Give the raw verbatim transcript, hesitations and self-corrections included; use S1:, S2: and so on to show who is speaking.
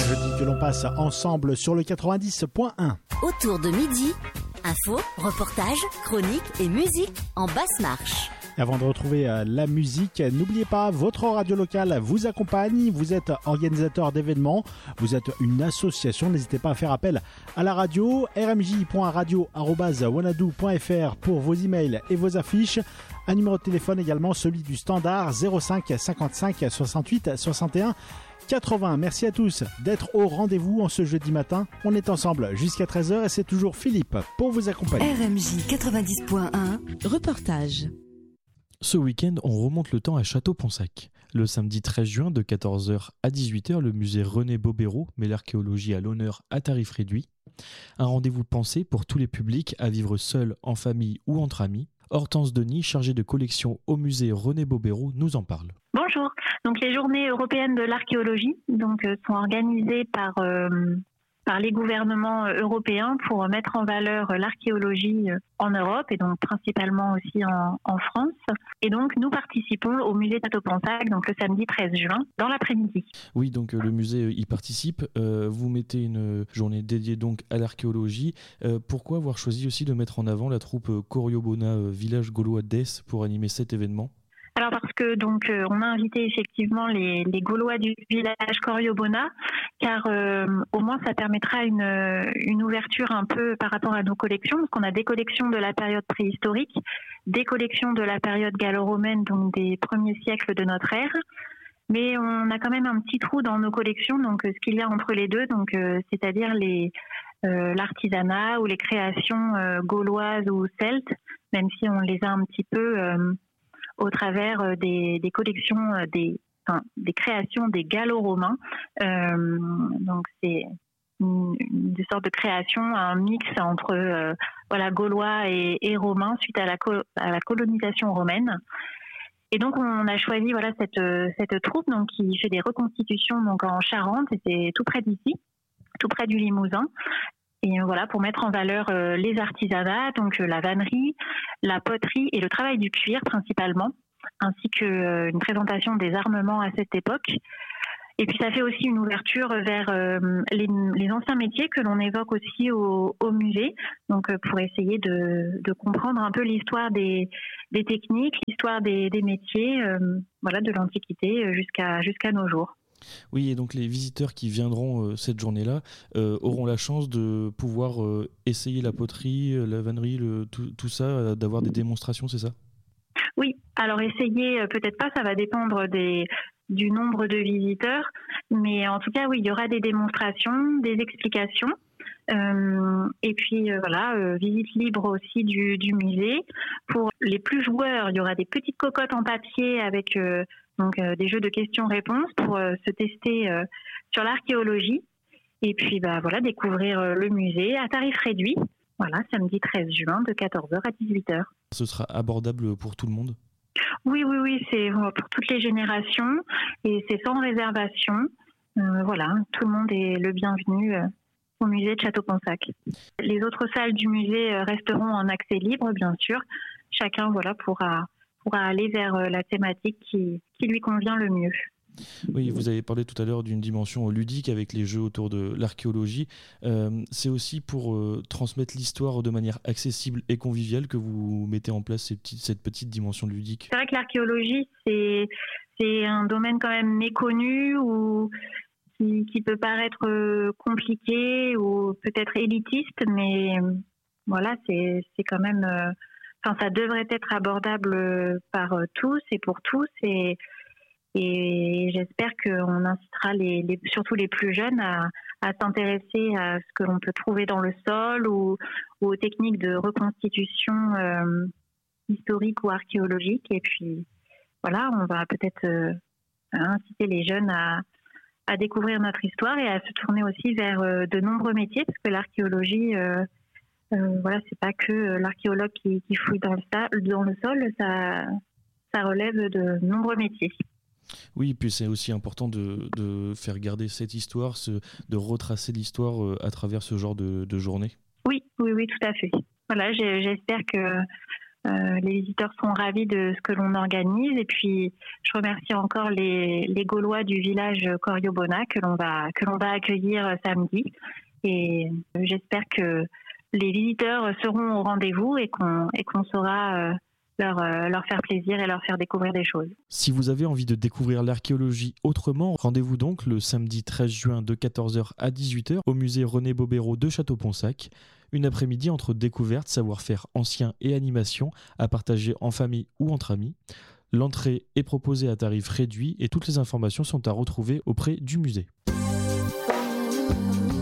S1: jeudi que l'on passe ensemble sur le quatre-vingt-dix point un.
S2: Autour de midi, infos, reportages, chroniques et musique en basse marche.
S1: Avant de retrouver la musique, n'oubliez pas, votre radio locale vous accompagne. Vous êtes organisateur d'événements, vous êtes une association. N'hésitez pas à faire appel à la radio. r m j point radio arobase wanadoo point f r pour vos emails et vos affiches. Un numéro de téléphone également, celui du standard zéro cinq cinquante-cinq soixante-huit soixante et un quatre-vingts. Merci à tous d'être au rendez-vous en ce jeudi matin. On est ensemble jusqu'à treize heures et c'est toujours Philippe pour vous accompagner.
S2: R M J quatre-vingt-dix point un, reportage.
S3: Ce week-end, on remonte le temps à Château-Ponsac. Le samedi treize juin, de quatorze heures à dix-huit heures, le musée René Bobéro met l'archéologie à l'honneur à tarif réduit. Un rendez-vous pensé pour tous les publics à vivre seul, en famille ou entre amis. Hortense Denis, chargée de collection au musée René Bobéro, nous en parle.
S4: Bonjour. Donc les journées européennes de l'archéologie donc, euh, sont organisées par... Euh par les gouvernements européens pour mettre en valeur l'archéologie en Europe et donc principalement aussi en, en France. Et donc nous participons au musée Château-Ponsac donc le samedi treize juin dans l'après-midi.
S3: Oui, donc le musée y participe. Euh, vous mettez une journée dédiée donc à l'archéologie. Euh, pourquoi avoir choisi aussi de mettre en avant la troupe Coriobona Village Gaulois d'Es pour animer cet événement ?
S4: Alors parce que donc euh, on a invité effectivement les, les Gaulois du village Coriobona, car euh, au moins ça permettra une, une ouverture un peu par rapport à nos collections, parce qu'on a des collections de la période préhistorique, des collections de la période gallo-romaine, donc des premiers siècles de notre ère, mais on a quand même un petit trou dans nos collections, donc ce qu'il y a entre les deux, donc euh, c'est-à-dire les euh, l'artisanat ou les créations euh, gauloises ou celtes, même si on les a un petit peu euh, au travers des, des collections, des, enfin, des créations des gallo-romains. Euh, donc c'est une, une sorte de création, un mix entre euh, voilà gaulois et, et romains suite à la, co- à la colonisation romaine. Et donc on a choisi voilà cette cette troupe donc qui fait des reconstitutions donc en Charente, et c'est tout près d'ici, tout près du Limousin. Et voilà, pour mettre en valeur euh, les artisanats, donc euh, la vannerie, la poterie et le travail du cuir principalement, ainsi que euh, une présentation des armements à cette époque. Et puis ça fait aussi une ouverture vers euh, les, les anciens métiers que l'on évoque aussi au, au musée, donc euh, pour essayer de, de comprendre un peu l'histoire des, des techniques, l'histoire des, des métiers, euh, voilà, de l'Antiquité jusqu'à jusqu'à nos jours.
S3: Oui, et donc les visiteurs qui viendront euh, cette journée-là euh, auront la chance de pouvoir euh, essayer la poterie, la vannerie, le, tout, tout ça, euh, d'avoir des démonstrations, c'est ça ?
S4: Oui, alors essayer, euh, peut-être pas, ça va dépendre des, du nombre de visiteurs, mais en tout cas, oui, il y aura des démonstrations, des explications. Euh, et puis euh, voilà, euh, visite libre aussi du, du musée. Pour les plus joueurs, il y aura des petites cocottes en papier avec euh, donc euh, des jeux de questions-réponses pour euh, se tester euh, sur l'archéologie. Et puis bah voilà, découvrir euh, le musée à tarif réduit. Voilà, samedi treize juin de quatorze heures à dix-huit heures.
S3: Ce sera abordable pour tout le monde ?
S4: Oui, oui, oui, c'est pour toutes les générations et c'est sans réservation. Euh, voilà, tout le monde est le bienvenu euh, au musée de Château-Ponsac. Les autres salles du musée resteront en accès libre, bien sûr. Chacun voilà, pourra, pourra aller vers la thématique qui, qui lui convient le mieux.
S3: Oui, vous avez parlé tout à l'heure d'une dimension ludique avec les jeux autour de l'archéologie. Euh, c'est aussi pour euh, transmettre l'histoire de manière accessible et conviviale que vous mettez en place ces petites, cette petite dimension ludique.
S4: C'est vrai que l'archéologie, c'est, c'est un domaine quand même méconnu ou qui, qui peut paraître compliqué ou peut-être élitiste, mais voilà, c'est, c'est quand même... Euh, enfin, ça devrait être abordable par tous et pour tous et Et j'espère qu'on incitera les, les, surtout les plus jeunes à, à s'intéresser à ce que l'on peut trouver dans le sol ou, ou aux techniques de reconstitution euh, historique ou archéologique. Et puis, voilà, on va peut-être euh, inciter les jeunes à, à découvrir notre histoire et à se tourner aussi vers euh, de nombreux métiers, parce que l'archéologie, euh, euh, voilà, c'est pas que l'archéologue qui, qui fouille dans le, dans le sol, ça, ça relève de nombreux métiers.
S3: Oui, puis c'est aussi important de, de faire garder cette histoire, ce, de retracer l'histoire à travers ce genre de, de journée.
S4: Oui, oui, oui, tout à fait. Voilà, j'espère que Euh, les visiteurs sont ravis de ce que l'on organise. Et puis, je remercie encore les, les Gaulois du village Coriobona que l'on va, que l'on va accueillir samedi. Et j'espère que les visiteurs seront au rendez-vous et qu'on, et qu'on saura euh, leur, euh, leur faire plaisir et leur faire découvrir des choses.
S3: Si vous avez envie de découvrir l'archéologie autrement, rendez-vous donc le samedi treize juin de quatorze heures à dix-huit heures au musée René Bobéro de Château-Ponsac. Une après-midi entre découvertes, savoir-faire ancien et animation à partager en famille ou entre amis. L'entrée est proposée à tarif réduit et toutes les informations sont à retrouver auprès du musée.